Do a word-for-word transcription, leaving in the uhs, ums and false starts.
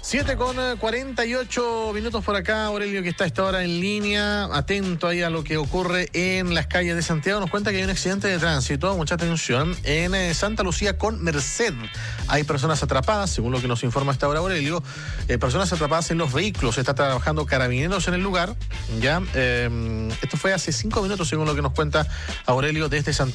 siete con cuarenta y ocho minutos por acá, Aurelio, que está a esta hora en línea, atento ahí a lo que ocurre en las calles de Santiago. Nos cuenta que hay un accidente de tránsito, mucha atención, en eh, Santa Lucía con Merced. Hay personas atrapadas, según lo que nos informa hasta ahora Aurelio, eh, personas atrapadas en los vehículos. Está trabajando carabineros en el lugar, ya. Eh, esto fue hace cinco minutos, según lo que nos cuenta Aurelio desde Santiago.